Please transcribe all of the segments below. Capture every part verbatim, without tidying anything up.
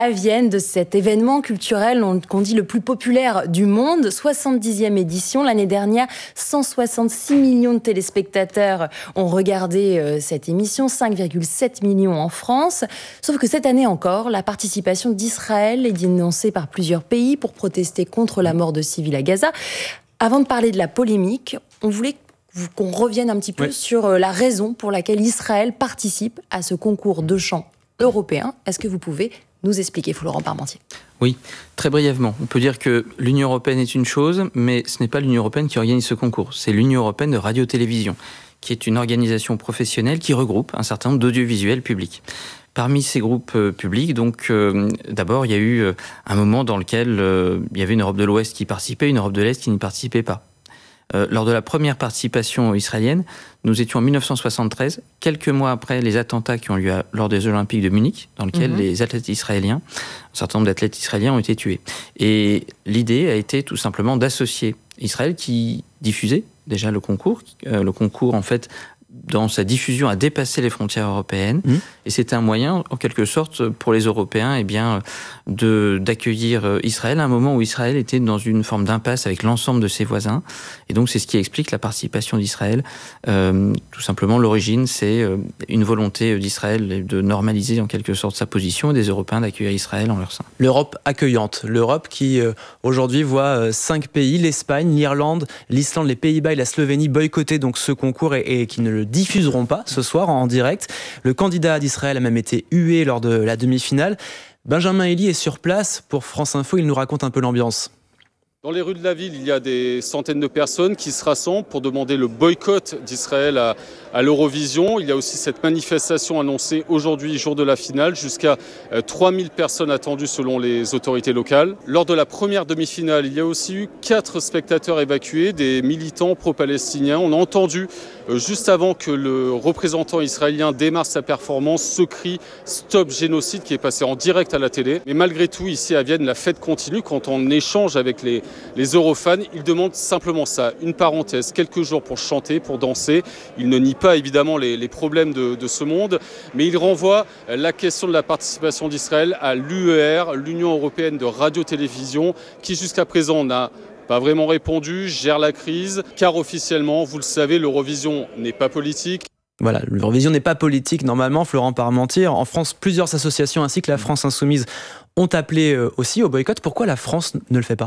À Vienne, de cet événement culturel qu'on dit le plus populaire du monde, soixante-dixième édition. L'année dernière, cent soixante-six millions de téléspectateurs ont regardé euh, cette émission, cinq virgule sept millions en France. Sauf que cette année encore, la participation d'Israël est dénoncée par plusieurs pays pour protester contre la mort de civils à Gaza. Avant de parler de la polémique, on voulait qu'on revienne un petit peu oui. sur la raison pour laquelle Israël participe à ce concours de chant européen. Est-ce que vous pouvez nous expliquer, Florent Parmentier? Oui, très brièvement. On peut dire que l'Union européenne est une chose, mais ce n'est pas l'Union européenne qui organise ce concours. C'est l'Union européenne de radio-télévision, qui est une organisation professionnelle qui regroupe un certain nombre d'audiovisuels publics. Parmi ces groupes euh, publics, donc, euh, d'abord, il y a eu euh, un moment dans lequel euh, il y avait une Europe de l'Ouest qui participait, une Europe de l'Est qui n'y participait pas. Euh, lors de la première participation israélienne, nous étions en mille neuf cent soixante-treize, quelques mois après les attentats qui ont eu lieu à, lors des Jeux Olympiques de Munich, dans lesquels mmh. les athlètes israéliens, un certain nombre d'athlètes israéliens ont été tués. Et l'idée a été tout simplement d'associer Israël, qui diffusait déjà le concours. Euh, le concours, en fait, dans sa diffusion, a dépassé les frontières européennes. Mmh. Et c'était un moyen, en quelque sorte, pour les Européens, eh bien, de, d'accueillir Israël à un moment où Israël était dans une forme d'impasse avec l'ensemble de ses voisins. Et donc, c'est ce qui explique la participation d'Israël. Euh, tout simplement, l'origine, c'est une volonté d'Israël de normaliser, en quelque sorte, sa position et des Européens d'accueillir Israël en leur sein. L'Europe accueillante. L'Europe qui, euh, aujourd'hui, voit euh, cinq pays, l'Espagne, l'Irlande, l'Islande, les Pays-Bas et la Slovénie boycotter donc ce concours et, et qui ne le diffuseront pas ce soir en direct. Le candidat d'Israël a même été hué lors de la demi-finale. Benjamin Elie est sur place pour France Info, il nous raconte un peu l'ambiance. Dans les rues de la ville, il y a des centaines de personnes qui se rassemblent pour demander le boycott d'Israël à, à l'Eurovision. Il y a aussi cette manifestation annoncée aujourd'hui, jour de la finale, jusqu'à trois mille personnes attendues selon les autorités locales. Lors de la première demi-finale, il y a aussi eu quatre spectateurs évacués, des militants pro-palestiniens. On a entendu, euh, juste avant que le représentant israélien démarre sa performance, ce cri « Stop génocide » qui est passé en direct à la télé. Mais malgré tout, ici à Vienne, la fête continue. Quand on échange avec les Les eurofans, ils demandent simplement ça, une parenthèse, quelques jours pour chanter, pour danser. Ils ne nient pas évidemment les, les problèmes de, de ce monde, mais ils renvoient la question de la participation d'Israël à l'U E R, l'Union européenne de radio-télévision, qui jusqu'à présent n'a pas vraiment répondu, gère la crise, car officiellement, vous le savez, l'Eurovision n'est pas politique. Voilà, l'Eurovision n'est pas politique normalement, Florent Parmentier. En France, plusieurs associations ainsi que la France Insoumise ont appelé aussi au boycott. Pourquoi la France ne le fait pas ?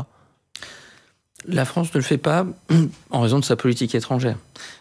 La France ne le fait pas en raison de sa politique étrangère.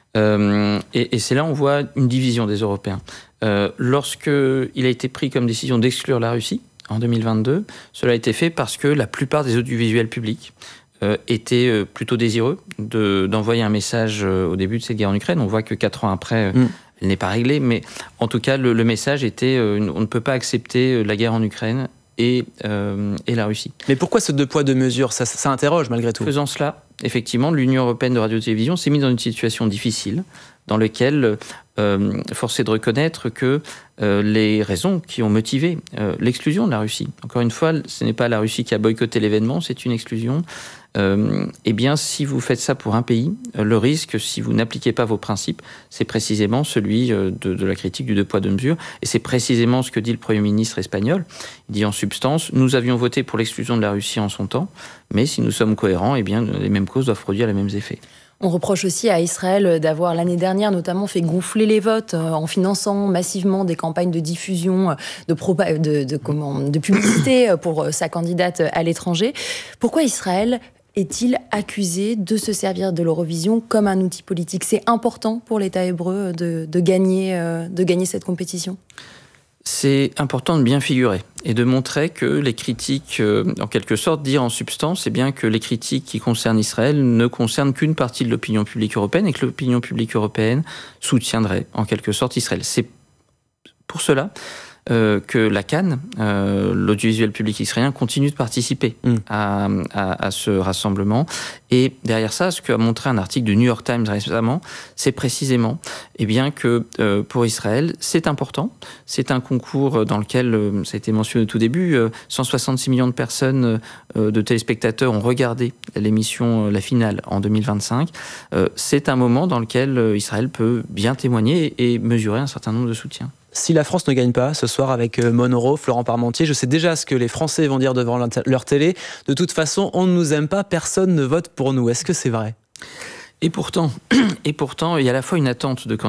Euh, et, et c'est là où on voit une division des Européens. Euh, lorsqu'il a été pris comme décision d'exclure la Russie, en deux mille vingt-deux, cela a été fait parce que la plupart des audiovisuels publics euh, étaient euh, plutôt désireux de, d'envoyer un message euh, au début de cette guerre en Ukraine. On voit que quatre ans après, euh, mmh. elle n'est pas réglée, mais en tout cas, le, le message était euh, une, on ne peut pas accepter la guerre en Ukraine Et, euh, et la Russie. Mais pourquoi ce deux poids deux mesures ? ça, ça interroge malgré tout. Faisant cela, effectivement, l'Union européenne de radio-télévision s'est mise dans une situation difficile dans laquelle euh, force est de reconnaître que euh, les raisons qui ont motivé euh, l'exclusion de la Russie, encore une fois, ce n'est pas la Russie qui a boycotté l'événement, c'est une exclusion. Euh, eh bien, si vous faites ça pour un pays, euh, le risque, si vous n'appliquez pas vos principes, c'est précisément celui euh, de, de la critique du deux poids deux mesures. Et c'est précisément ce que dit le Premier ministre espagnol. Il dit en substance, nous avions voté pour l'exclusion de la Russie en son temps, mais si nous sommes cohérents, eh bien, les mêmes causes doivent produire les mêmes effets. On reproche aussi à Israël d'avoir, l'année dernière notamment, fait gonfler les votes en finançant massivement des campagnes de diffusion, de, propa- de, de, comment, de publicité pour sa candidate à l'étranger. Pourquoi Israël est-il accusé de se servir de l'Eurovision comme un outil politique ? C'est important pour l'État hébreu de, de, gagner, de gagner cette compétition ? C'est important de bien figurer et de montrer que les critiques, euh, en quelque sorte, dire en substance, c'est bien que les critiques qui concernent Israël ne concernent qu'une partie de l'opinion publique européenne et que l'opinion publique européenne soutiendrait, en quelque sorte, Israël. C'est pour cela euh, que la Cannes, euh, l'audiovisuel public israélien, continue de participer mmh. à, à, à ce rassemblement. Et derrière ça, ce qu'a montré un article du New York Times récemment, c'est précisément eh bien, que euh, pour Israël, c'est important. C'est un concours dans lequel, euh, ça a été mentionné au tout début, euh, cent soixante-six millions de personnes, euh, de téléspectateurs ont regardé l'émission, euh, la finale, en deux mille vingt-cinq. Euh, c'est un moment dans lequel euh, Israël peut bien témoigner et, et mesurer un certain nombre de soutiens. si la France ne gagne pas ce soir avec Monoro, Florent Parmentier, je sais déjà ce que les Français vont dire devant leur télé. De toute façon, on ne nous aime pas, personne ne vote pour nous. Est-ce que c'est vrai ? Et pourtant, et pourtant, il y a à la fois une attente de